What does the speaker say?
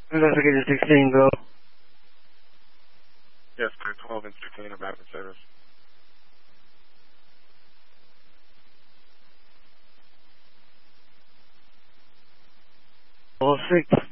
Investigator 16, go. Yes, sir. 12 and 16 are back in service. All 6.